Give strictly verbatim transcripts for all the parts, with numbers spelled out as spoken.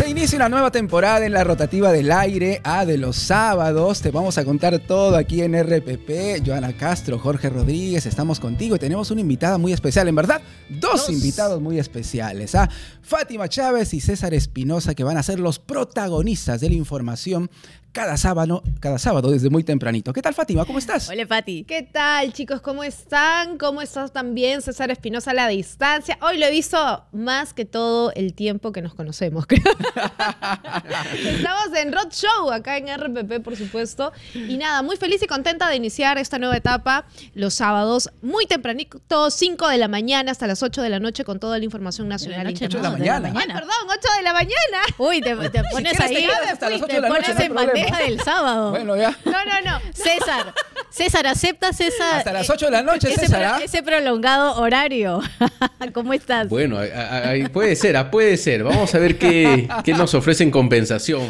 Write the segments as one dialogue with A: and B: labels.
A: Se inicia una nueva temporada en la rotativa del aire A de los sábados. Te vamos a contar todo aquí en R P P. Joana Castro, Jorge Rodríguez, estamos contigo y tenemos una invitada muy especial. En verdad, dos, dos. invitados muy especiales. ¿ah? Fátima Chávez y César Espinosa, que van a ser los protagonistas de la información cada sábado, cada sábado desde muy tempranito. ¿Qué tal, Fátima? ¿Cómo estás?
B: Hola, Fati. ¿Qué tal, chicos? ¿Cómo están? ¿Cómo estás también, César Espinosa, a la distancia? Hoy lo he visto más que todo el tiempo que nos conocemos, creo. Estamos en Road Show, acá en R P P, por supuesto. Y nada, muy feliz y contenta de iniciar esta nueva etapa los sábados, muy tempranito, cinco de la mañana hasta las ocho de la noche, con toda la información nacional.
A: ocho de la mañana.
B: Ay, perdón, ocho de la mañana. Uy, te, te pones
A: si
B: ahí,
A: te hasta las ocho
B: te
A: de la
B: pones
A: noche,
B: en
A: no hay
B: bandeja
A: problema.
B: del sábado.
A: Bueno, ya.
B: No, no, no. César, César, ¿aceptas esa,
A: Hasta las ocho de la noche,
B: ese,
A: César.
B: pro, ese prolongado horario? ¿Cómo estás?
C: Bueno, a, a, puede ser, a, puede ser. Vamos a ver qué, qué nos ofrecen compensación,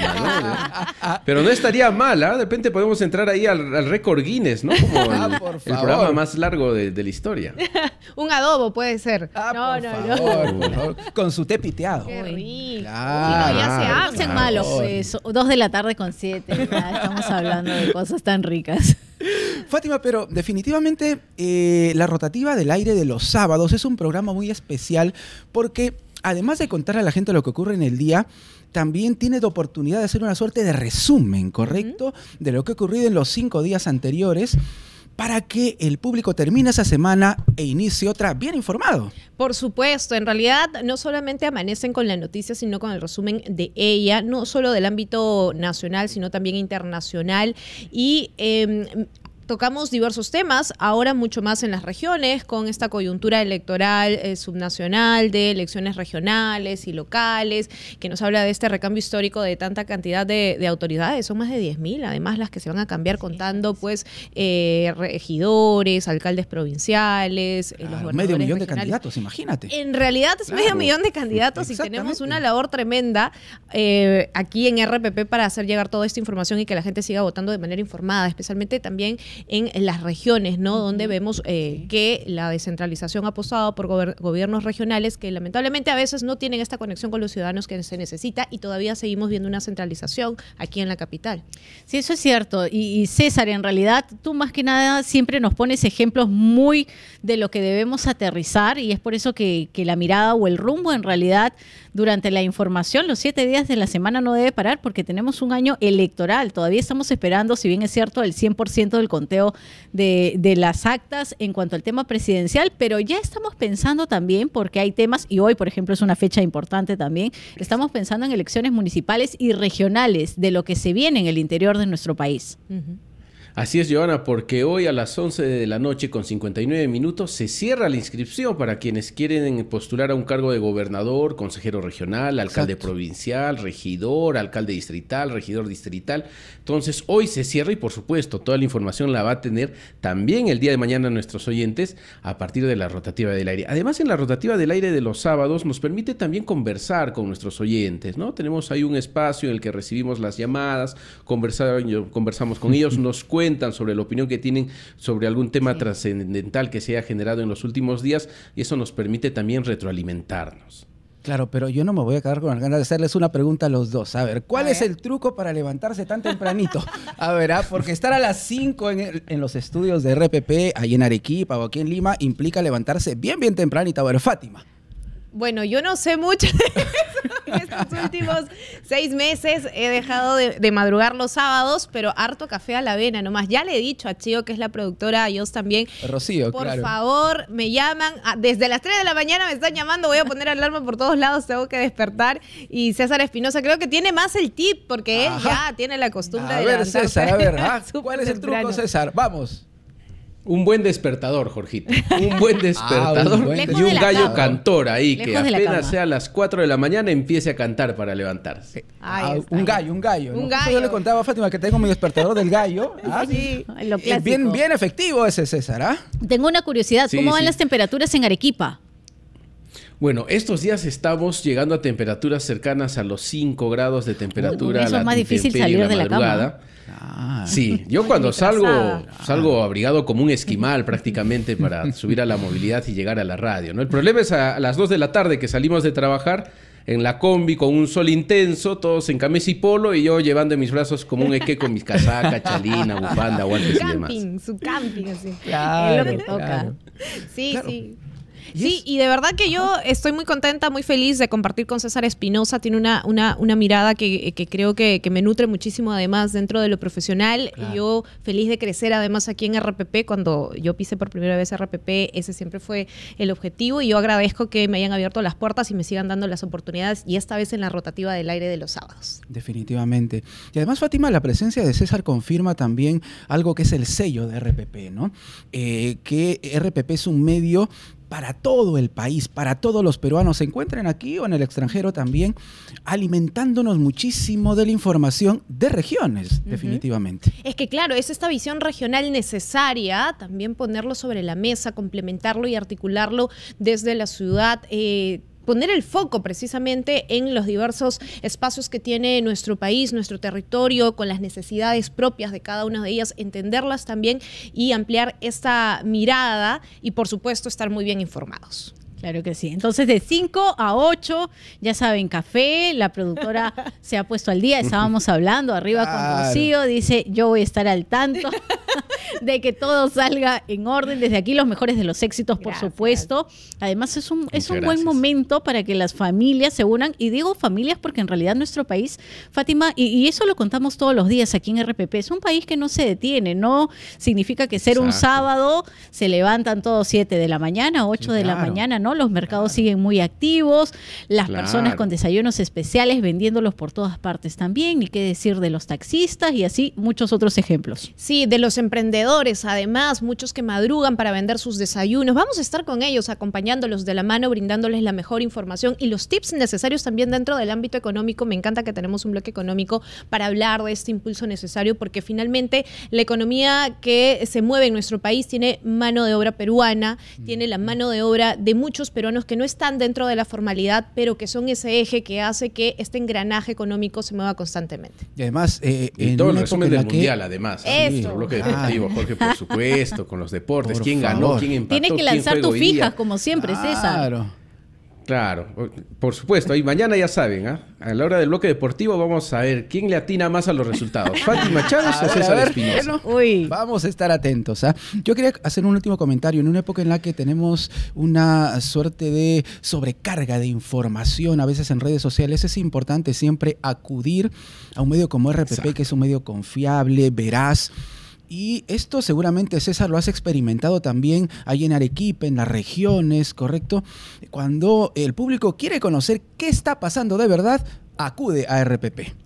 C: Fátima, ¿no? Pero no estaría mal, ¿eh? De repente podemos entrar ahí al, al récord Guinness, ¿no? Como el,
A: ah, por
C: el
A: favor.
C: programa más largo de, de la historia.
B: Un adobo puede ser.
A: Ah,
B: no,
A: por
B: no,
A: favor,
B: no.
A: por favor. Con su té piteado.
B: Qué rico.
A: Claro,
B: Uy, no, ya se
C: claro,
B: hacen
C: claro.
B: malos, pues. Dos de la tarde con siete. Ya estamos hablando de cosas tan ricas.
A: Fátima, pero definitivamente eh, la rotativa del aire de los sábados es un programa muy especial porque además de contar a la gente lo que ocurre en el día, también tiene la oportunidad de hacer una suerte de resumen, ¿correcto? Uh-huh. De lo que ha ocurrido en los cinco días anteriores, para que el público termine esa semana e inicie otra bien informado.
B: Por supuesto, en realidad no solamente amanecen con la noticia, sino con el resumen de ella, no solo del ámbito nacional, sino también internacional. Y eh, tocamos diversos temas, ahora mucho más en las regiones, con esta coyuntura electoral eh, subnacional, de elecciones regionales y locales, que nos habla de este recambio histórico de tanta cantidad de, de autoridades. Son más de diez mil, además, las que se van a cambiar, contando pues eh, regidores, alcaldes provinciales,
A: Claro,
B: los gobernadores
A: medio millón de
B: regionales.
A: candidatos, imagínate.
B: En realidad es
A: Claro.
B: medio millón de candidatos y tenemos una labor tremenda eh, aquí en R P P para hacer llegar toda esta información y que la gente siga votando de manera informada, especialmente también en las regiones, ¿no? Donde vemos eh, que la descentralización ha apostado por gober- gobiernos regionales que lamentablemente a veces no tienen esta conexión con los ciudadanos que se necesita, y todavía seguimos viendo una centralización aquí en la capital.
D: Sí, eso es cierto. Y, y César, en realidad, tú más que nada siempre nos pones ejemplos muy de lo que debemos aterrizar, y es por eso que, que la mirada o el rumbo, en realidad, durante la información, los siete días de la semana no debe parar, porque tenemos un año electoral. Todavía estamos esperando, si bien es cierto, el cien por ciento del conteo de, de las actas en cuanto al tema presidencial, pero ya estamos pensando también, porque hay temas, y hoy, por ejemplo, es una fecha importante también, estamos pensando en elecciones municipales y regionales de lo que se viene en el interior de nuestro país.
B: Uh-huh.
C: Así es, Joana, porque hoy a las once de la noche con cincuenta y nueve minutos se cierra la inscripción para quienes quieren postular a un cargo de gobernador, consejero regional, alcalde
A: Exacto.
C: provincial, regidor, alcalde distrital, regidor distrital. Entonces, hoy se cierra y, por supuesto, toda la información la va a tener también el día de mañana nuestros oyentes a partir de la rotativa del aire. Además, en la rotativa del aire de los sábados nos permite también conversar con nuestros oyentes, ¿no? Tenemos ahí un espacio en el que recibimos las llamadas, conversar, conversamos con ellos, nos cuentan sobre la opinión que tienen sobre algún tema sí. trascendental que se haya generado en los últimos días, y eso nos permite también retroalimentarnos.
A: Claro, pero yo no me voy a quedar con las ganas de hacerles una pregunta a los dos. A ver, ¿cuál
B: A
A: es
B: ver.
A: el truco para levantarse tan tempranito? A ver, ¿ah? Porque estar a las cinco en, el- en los estudios de R P P, ahí en Arequipa o aquí en Lima, implica levantarse bien, bien tempranito. A ver, Fátima.
B: Bueno, yo no sé mucho de eso. En estos últimos seis meses he dejado de, de madrugar los sábados, pero harto café a la avena nomás. Ya le he dicho a Chío, que es la productora, a Jos también.
A: Rocío,
B: Por
A: claro.
B: favor, me llaman. Ah, Desde las tres de la mañana me están llamando. Voy a poner alarma por todos lados. Tengo que despertar. Y César Espinosa creo que tiene más el tip, porque él
A: Ajá.
B: ya tiene la costumbre
A: A
B: de
A: ver,
B: levantarse
A: César, a ver, ¿ah?
B: súper
A: ¿cuál es el truco,
B: temprano.
A: César? Vamos.
C: Un buen despertador, Jorgito. Un buen despertador.
A: Ah, un buen
C: y
D: Lejos
C: un
D: de la
C: gallo
D: cama.
C: cantor ahí,
D: Lejos
C: que
D: de la
C: apenas
D: cama.
C: sea a las cuatro de la mañana empiece a cantar para levantarse.
B: Ahí
A: Ah,
B: está.
A: un gallo, un gallo. ¿no?
B: Un
A: Justo
B: gallo.
A: Yo le contaba a Fátima que tengo mi despertador del gallo. ¿ah?
B: Sí.
D: Ay, lo
A: Es
D: clásico.
A: bien, bien efectivo ese, César, ¿ah?
D: Tengo una curiosidad,
C: Sí,
D: ¿cómo van
C: sí.
D: las temperaturas en Arequipa?
C: Bueno, estos días estamos llegando a temperaturas cercanas a los cinco grados de temperatura.
D: Uy, eso
C: a
D: es
C: la
D: más difícil
C: intemperie
D: salir
C: en
D: de la cama.
C: madrugada.
A: Ah.
C: Sí, yo
B: Ay,
C: cuando
B: mi
C: salgo,
B: trazada.
C: salgo abrigado como un esquimal prácticamente para subir a la movilidad y llegar a la radio, ¿no? El problema es a, a las dos de la tarde que salimos de trabajar, en la combi con un sol intenso, todos en camisa y polo, y yo llevando en mis brazos como un eque con mis casacas, chalina, bufanda, guantes y demás.
B: Camping, su camping, así.
A: Claro,
B: es lo que toca.
A: claro.
B: Sí,
A: Claro.
B: sí.
A: Y
B: Sí,
A: es-
B: y de verdad que yo estoy muy contenta, muy feliz de compartir con César Espinosa. Tiene una, una, una mirada que, que creo que, que me nutre muchísimo, además, dentro de lo profesional.
A: Claro.
B: Y yo feliz de crecer, además, aquí en R P P. Cuando yo pisé por primera vez R P P, ese siempre fue el objetivo. Y yo agradezco que me hayan abierto las puertas y me sigan dando las oportunidades. Y esta vez en la rotativa del aire de los sábados.
A: Definitivamente. Y además, Fátima, la presencia de César confirma también algo que es el sello de R P P, ¿no? Eh, que R P P es un medio para todo el país, para todos los peruanos, se encuentren aquí o en el extranjero también, alimentándonos muchísimo de la información de regiones,
B: Ujú.
A: definitivamente.
B: Es que claro, es esta visión regional necesaria, también ponerlo sobre la mesa, complementarlo y articularlo desde la ciudad, eh, poner el foco precisamente en los diversos espacios que tiene nuestro país, nuestro territorio, con las necesidades propias de cada una de ellas, entenderlas también y ampliar esta mirada y por supuesto estar muy bien informados.
D: Claro que sí. Entonces, de cinco a ocho, ya saben, café, la productora se ha puesto al día, estábamos hablando arriba
A: Claro.
D: con Rocío, dice, yo voy a estar al tanto de que todo salga en orden. Desde aquí los mejores de los éxitos, por
B: Gracias.
D: supuesto. Además, es un, es
C: Muchas
D: un buen
C: gracias.
D: momento para que las familias se unan, y digo familias porque en realidad nuestro país, Fátima, y, y eso lo contamos todos los días aquí en R P P, es un país que no se detiene, no significa que ser un
C: Exacto.
D: sábado se levantan todos siete de la mañana, ocho
A: Sí,
D: de la
A: claro.
D: mañana, ¿no? Los mercados siguen muy activos, las
C: Claro.
D: personas con desayunos especiales vendiéndolos por todas partes también, ni qué decir de los taxistas y así muchos otros ejemplos.
B: Sí, de los emprendedores, además, muchos que madrugan para vender sus desayunos. Vamos a estar con ellos, acompañándolos de la mano, brindándoles la mejor información y los tips necesarios también dentro del ámbito económico. Me encanta que tenemos un bloque económico para hablar de este impulso necesario, porque finalmente la economía que se mueve en nuestro país tiene mano de obra peruana, tiene la mano de obra de muchos peruanos que no están dentro de la formalidad, pero que son ese eje que hace que este engranaje económico se mueva constantemente.
A: Y además, eh,
C: Y
A: en
C: todo el
A: una
C: resumen
A: época en
C: del
A: la que-
C: mundial, además. ¿ah?
B: Eso.
C: Nuestro bloque
A: Claro.
C: deportivo, Jorge, por supuesto, con los deportes.
A: Por
C: ¿Quién ganó?
A: favor.
C: ¿Quién empató?
D: Tienes que
C: ¿Quién
D: lanzar
C: juega
D: tus
C: hoy día?
D: fijas, como siempre, César.
A: Claro.
C: Claro, por supuesto. Y mañana ya saben, ¿ah? A la hora del bloque deportivo vamos a ver quién le atina más a los resultados. ¿Fátima Chávez
A: A
C: o
A: ver, a
C: César
A: ver,
C: Espinosa?
A: bueno,
D: Uy.
A: vamos a estar atentos. ¿ah? Yo quería hacer un último comentario. En una época en la que tenemos una suerte de sobrecarga de información, a veces en redes sociales, es importante siempre acudir a un medio como R P P,
C: Exacto.
A: que es un medio confiable, veraz. Y esto seguramente, César, lo has experimentado también ahí en Arequipa, en las regiones, ¿correcto? Cuando el público quiere conocer qué está pasando de verdad, acude a R P P.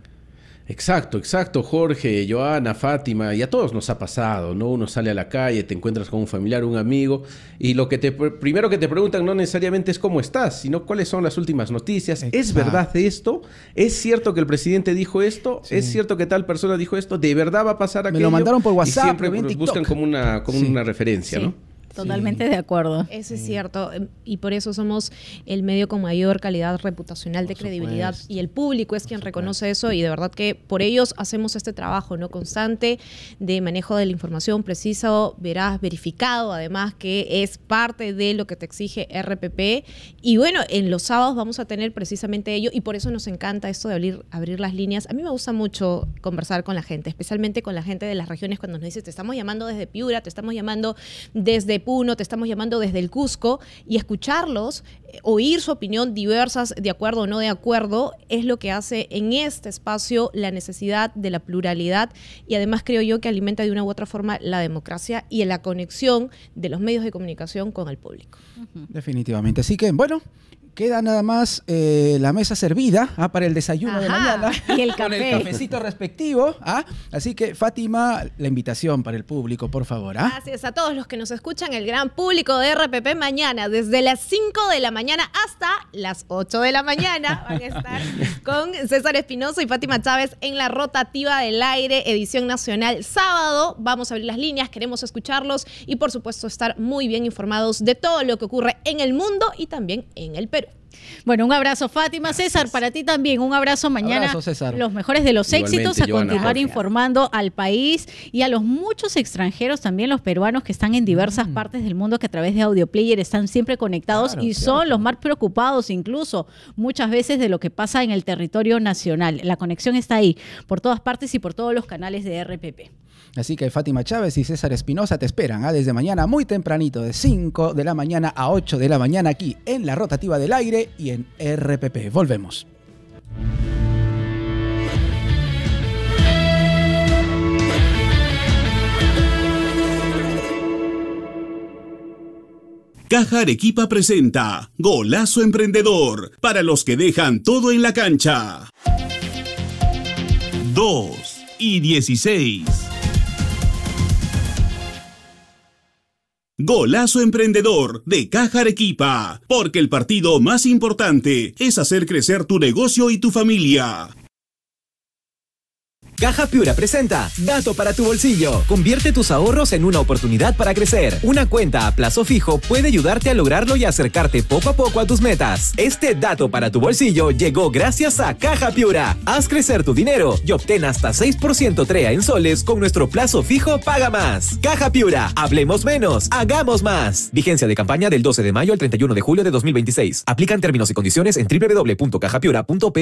C: Exacto, exacto, Jorge, Joana, Fátima, y a todos nos ha pasado, ¿no? Uno sale a la calle, te encuentras con un familiar, un amigo, y lo que te primero que te preguntan no necesariamente es cómo estás, sino cuáles son las últimas noticias. ¿Es
A: Exacto.
C: verdad esto? ¿Es cierto que el presidente dijo esto?
A: Sí.
C: ¿Es cierto que tal persona dijo esto? ¿De verdad va a pasar
A: Me
C: aquello?
A: lo mandaron por WhatsApp,
C: Y siempre
A: lo vi en
C: pues,
A: TikTok.
C: buscan como una, como
A: Sí.
C: una referencia,
D: Sí.
C: ¿no?
D: Totalmente de acuerdo.
B: Eso es cierto, em, y por eso somos el medio con mayor calidad reputacional de
A: Por
B: credibilidad,
A: supuesto.
B: y el público es
A: Por
B: quien
A: supuesto.
B: reconoce eso, y de verdad que por ellos hacemos este trabajo no constante de manejo de la información preciso, veraz, verificado, además, que es parte de lo que te exige R P P. Y bueno, en los sábados vamos a tener precisamente ello, y por eso nos encanta esto de abrir, abrir las líneas. A mí me gusta mucho conversar con la gente, especialmente con la gente de las regiones, cuando nos dice, te estamos llamando desde Piura, te estamos llamando desde Puno, te estamos llamando desde el Cusco, y escucharlos, eh, oír su opinión diversas, de acuerdo o no de acuerdo, es lo que hace en este espacio la necesidad de la pluralidad, y además creo yo que alimenta de una u otra forma la democracia y la conexión de los medios de comunicación con el público.
A: Definitivamente. Así que, bueno, queda nada más eh, la mesa servida ¿ah? para el desayuno de
B: Ajá.
A: mañana.
D: Y el
A: Con el
D: café.
A: cafecito respectivo. ¿ah? Así que, Fátima, la invitación para el público, por favor. ¿ah?
B: Gracias a todos los que nos escuchan, el gran público de R P P mañana, desde las cinco de la mañana hasta las ocho de la mañana. Van a estar con César Espinosa y Fátima Chávez en la rotativa del aire, edición nacional. Sábado vamos a abrir las líneas, queremos escucharlos y por supuesto estar muy bien informados de todo lo que ocurre en el mundo y también en el Perú. Perú.
D: Bueno, un abrazo, Fátima. Gracias. César, para ti también, un abrazo mañana.
A: Abrazo, César.
D: Los mejores de los
C: Igualmente,
D: éxitos, a
C: Joana.
D: continuar informando al país y a los muchos extranjeros, también los peruanos que están en diversas mm. partes del mundo, que a través de Audio Player están siempre conectados claro, y son claro. los más preocupados incluso muchas veces de lo que pasa en el territorio nacional. La conexión está ahí, por todas partes y por todos los canales de R P P.
A: Así que Fátima Chávez y César Espinosa te esperan ¿eh? desde mañana muy tempranito, de cinco de la mañana a ocho de la mañana aquí en La Rotativa del Aire y en R P P. Volvemos.
E: Caja Arequipa presenta Golazo Emprendedor, para los que dejan todo en la cancha. dos y dieciséis. Golazo Emprendedor de Caja Arequipa, porque el partido más importante es hacer crecer tu negocio y tu familia.
F: Caja Piura presenta Dato para tu bolsillo. Convierte tus ahorros en una oportunidad para crecer. Una cuenta a plazo fijo puede ayudarte a lograrlo y acercarte poco a poco a tus metas. Este dato para tu bolsillo llegó gracias a Caja Piura. Haz crecer tu dinero y obtén hasta seis por ciento TREA en soles con nuestro plazo fijo Paga Más. Caja Piura, hablemos menos, hagamos más. Vigencia de campaña del doce de mayo al treinta y uno de julio de dos mil veintiséis. Aplican términos y condiciones en doble u doble u doble u punto caja piura punto pe.